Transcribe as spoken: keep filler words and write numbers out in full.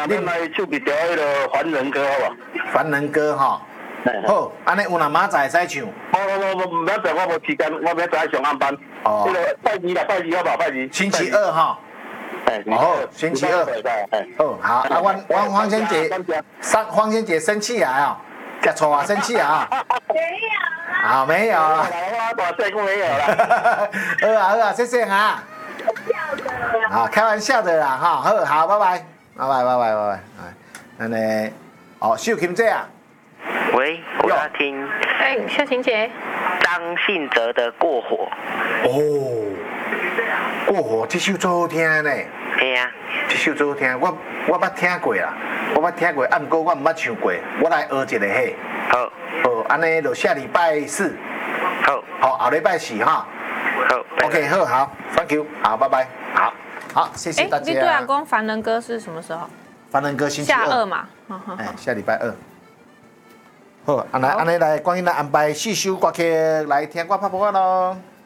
咱来唱一条迄个《凡人歌》好无？ 凡人歌吼。好，安尼有若明仔会使唱。 我我我明仔载我无时间，我明仔上暗班。哦。迄个拜二啦，拜二好不好？拜二。 星期二哈。 哎， 哦，星期二。哦，好，啊，阮阮黄仙姐，上黄仙姐生气啊哦，吃醋啊，生气啊。 没有。 啊，没有。 我大岁数没有了。 好啊好啊，谢谢哈。 笑的。 啊，开玩笑的啦哈，好，好，拜拜，拜拜，拜拜，拜拜。安尼，哦，秀琴姐啊。 喂，我要听。 哎，秀琴姐。 张信哲的《过火》。 哦，过火这首最好听呢。 嘿啊， 这首最好听，我我捌听过啦，我捌听过，啊，不过我唔捌唱过，我来学一个嘿。 好。 好，安尼就下礼拜四。 好。 好，后礼拜四哈。 好。 OK， 好好 ，Thank you， 好，拜拜，好，好，谢谢大家。 哎，你对阿公凡人歌是什么时候？ 凡人歌星期二。 下二嘛。 哎，下礼拜二。好，安来安尼来，关于咱安排四首歌曲来听我拍播咯。